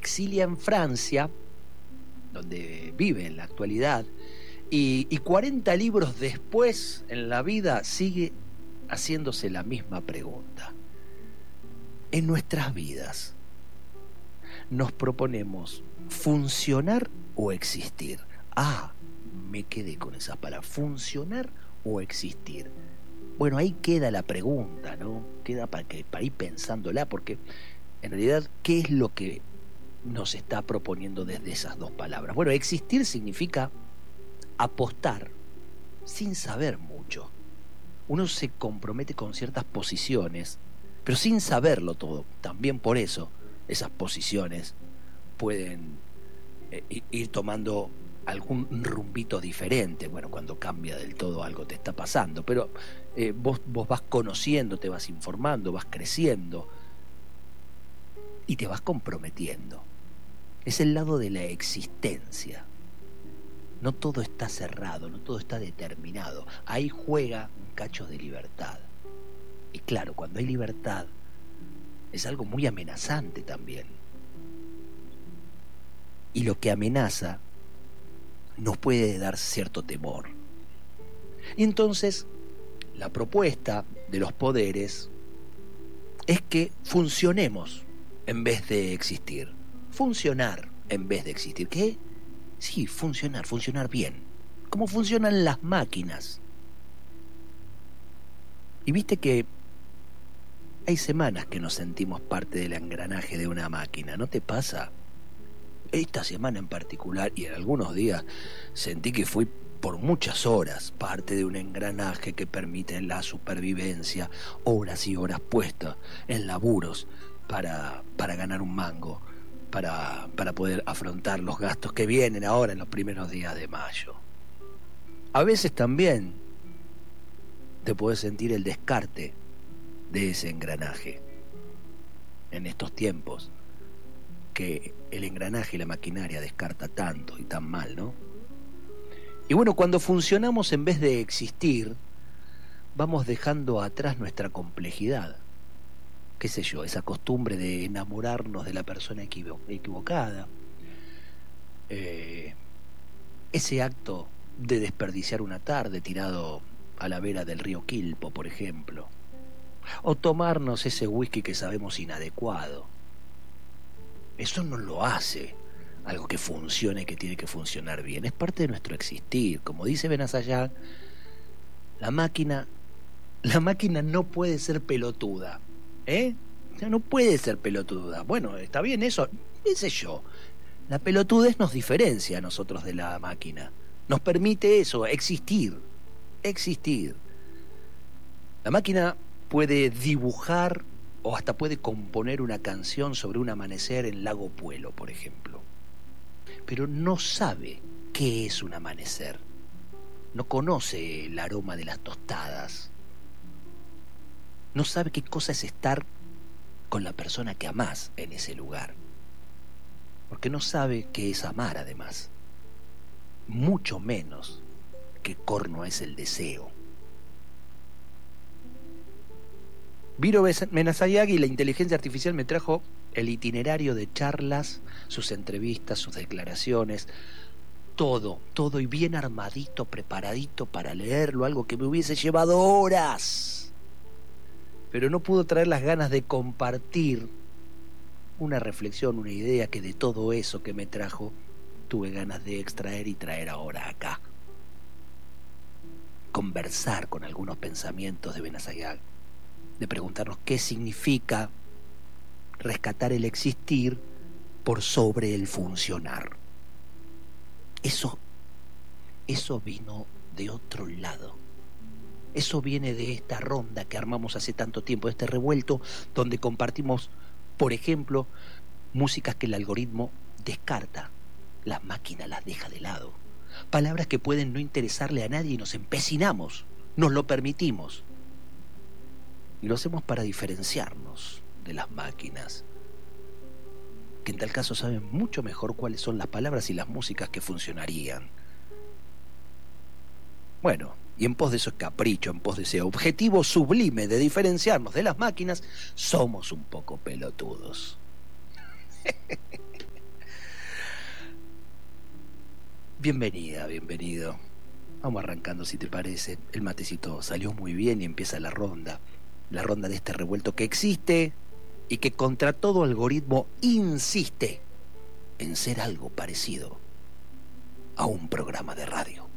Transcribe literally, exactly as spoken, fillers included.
exilia en Francia, donde vive en la actualidad, y, y cuarenta libros después en la vida sigue haciéndose la misma pregunta. En nuestras vidas nos proponemos funcionar o existir. Ah, me quedé con esas palabras, funcionar o existir. Bueno, ahí queda la pregunta, ¿no? Queda para, que, para ir pensándola, porque en realidad, ¿qué es lo que nos está proponiendo desde esas dos palabras? Bueno, existir significa apostar sin saber mucho. Uno se compromete con ciertas posiciones, pero sin saberlo todo. También por eso esas posiciones pueden eh, ir tomando algún rumbito diferente. Bueno, cuando cambia del todo algo te está pasando, pero eh, vos, vos vas conociendo, te vas informando, vas creciendo y te vas comprometiendo. Es el lado de la existencia. No todo está cerrado, no todo está determinado. Ahí juega un cacho de libertad. Y claro, cuando hay libertad, es algo muy amenazante también. Y lo que amenaza nos puede dar cierto temor. Y entonces, la propuesta de los poderes es que funcionemos en vez de existir. Funcionar en vez de existir. ¿Qué? Sí, funcionar, funcionar bien. Como funcionan las máquinas. Y viste que hay semanas que nos sentimos parte del engranaje de una máquina, ¿no te pasa? Esta semana en particular, y en algunos días, sentí que fui por muchas horas parte de un engranaje que permite la supervivencia, horas y horas puestas en laburos para, para ganar un mango, para, para poder afrontar los gastos que vienen ahora en los primeros días de mayo. A veces también te puedes sentir el descarte de ese engranaje en estos tiempos que el engranaje y la maquinaria descarta tanto y tan mal, ¿no? Y bueno, cuando funcionamos en vez de existir, vamos dejando atrás nuestra complejidad. Qué sé yo, esa costumbre de enamorarnos de la persona equivo- equivocada, eh, ese acto de desperdiciar una tarde tirado a la vera del río Quilpo, por ejemplo, o tomarnos ese whisky que sabemos inadecuado. Eso no lo hace algo que funcione, que tiene que funcionar bien. Es parte de nuestro existir. Como dice Benazayag, la máquina, la máquina no puede ser pelotuda, ¿eh? O sea, no puede ser pelotuda. Bueno, está bien eso, qué sé yo. La pelotudez nos diferencia a nosotros de la máquina. Nos permite eso, existir, existir. La máquina puede dibujar o hasta puede componer una canción sobre un amanecer en Lago Puelo, por ejemplo. Pero no sabe qué es un amanecer. No conoce el aroma de las tostadas. No sabe qué cosa es estar con la persona que amás en ese lugar. Porque no sabe qué es amar, además. Mucho menos qué corno es el deseo. Viro Benazayag y la inteligencia artificial me trajo el itinerario de charlas, sus entrevistas, sus declaraciones, todo, todo y bien armadito, preparadito para leerlo, algo que me hubiese llevado horas. Pero no pudo traer las ganas de compartir una reflexión, una idea que de todo eso que me trajo tuve ganas de extraer y traer ahora acá. Conversar con algunos pensamientos de Benazayag, de preguntarnos qué significa rescatar el existir por sobre el funcionar. Eso, eso vino de otro lado. Eso viene de esta ronda que armamos hace tanto tiempo, de este revuelto donde compartimos, por ejemplo, músicas que el algoritmo descarta, las máquinas las deja de lado, palabras que pueden no interesarle a nadie y nos empecinamos, nos lo permitimos. Y lo hacemos para diferenciarnos de las máquinas, que en tal caso saben mucho mejor cuáles son las palabras y las músicas que funcionarían. Bueno, y en pos de ese capricho, en pos de ese objetivo sublime de diferenciarnos de las máquinas, somos un poco pelotudos. Bienvenida, bienvenido. Vamos arrancando si te parece. El matecito salió muy bien y empieza la ronda. La ronda de este revuelto que existe y que contra todo algoritmo insiste en ser algo parecido a un programa de radio.